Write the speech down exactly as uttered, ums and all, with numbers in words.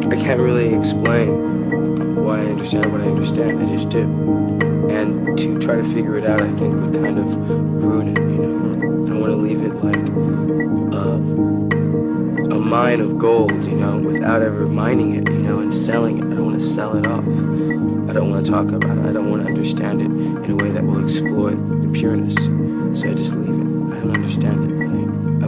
I can't really explain why I understand what I understand. I just do. And to try to figure it out, I think would kind of ruin it, you know. I want to leave it like a, a mine of gold, you know, without ever mining it, you know, and selling it. I don't want to sell it off. I don't want to talk about it. I don't want to understand it in a way that will exploit the pureness. So I just leave it. I don't understand it, but I